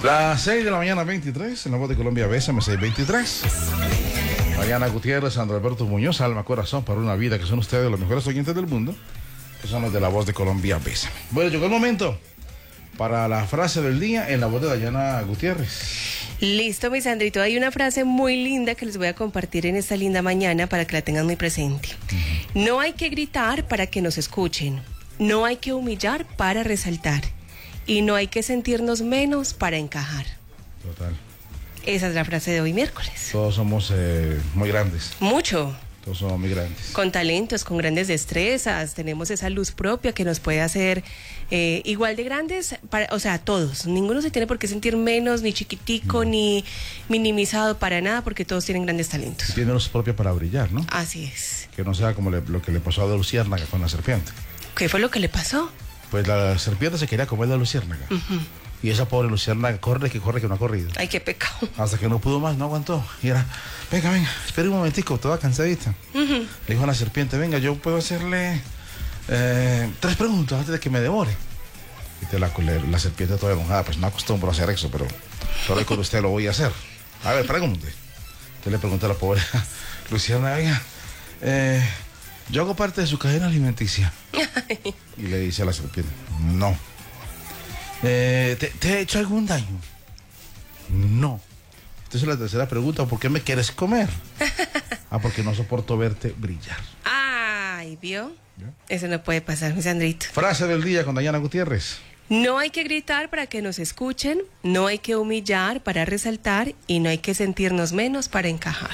Las 6 de la mañana 23, en la voz de Colombia, Bésame 623. Mariana Gutiérrez, Sandro Alberto Muñoz, Alma Corazón para una vida, que son ustedes los mejores oyentes del mundo, que son los de la voz de Colombia, Bésame. Bueno, llegó el momento para la frase del día en la voz de Dayana Gutiérrez. Listo, mi Sandrito. Hay una frase muy linda que les voy a compartir en esta linda mañana para que la tengan muy presente. No hay que gritar para que nos escuchen. No hay que humillar para resaltar. Y no hay que sentirnos menos para encajar. Total. Esa es la frase de hoy miércoles. Todos somos muy grandes. Mucho. Todos somos muy grandes. Con talentos, con grandes destrezas, tenemos esa luz propia que nos puede hacer igual de grandes, o sea, todos. Ninguno se tiene por qué sentir menos, ni chiquitico, ni minimizado para nada, porque todos tienen grandes talentos. Tiene luz propia para brillar, ¿no? Así es. Que no sea como lo que le pasó a la luciérnaga con la serpiente. ¿Qué fue lo que le pasó? Pues la serpiente se quería comer la luciérnaga. Y esa pobre luciérnaga corre que no ha corrido. Ay, qué pecado. Hasta que no pudo más, no aguantó. Y era, venga, espere un momentico, toda cansadita. Le dijo a la serpiente, venga, yo puedo hacerle 3 preguntas antes de que me devore. Y la serpiente toda enojada, pues no acostumbro a hacer eso, pero solo con usted lo voy a hacer. A ver, pregunte. Entonces le pregunté a la pobre luciérnaga, venga, yo hago parte de su cadena alimenticia. Y le dice a la serpiente, no. ¿Te he hecho algún daño? No. Entonces la tercera pregunta, ¿por qué me quieres comer? Porque no soporto verte brillar. Ay, ¿vio? ¿Ya? Eso no puede pasar, mi Sandrito. Frase del día con Dayana Gutiérrez. No hay que gritar para que nos escuchen, no hay que humillar para resaltar y no hay que sentirnos menos para encajar.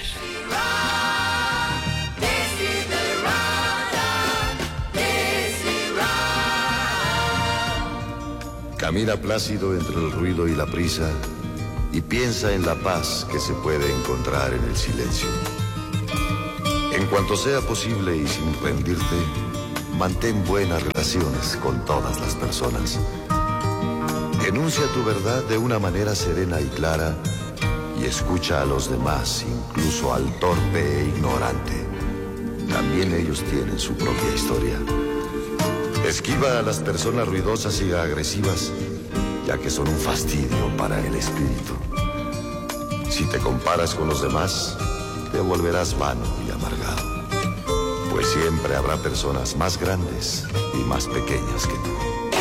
Camina plácido entre el ruido y la prisa y piensa en la paz que se puede encontrar en el silencio. En cuanto sea posible y sin rendirte, mantén buenas relaciones con todas las personas. Enuncia tu verdad de una manera serena y clara y escucha a los demás, incluso al torpe e ignorante. También ellos tienen su propia historia. Esquiva a las personas ruidosas y agresivas, ya que son un fastidio para el espíritu. Si te comparas con los demás, te volverás vano y amargado, pues siempre habrá personas más grandes y más pequeñas que tú.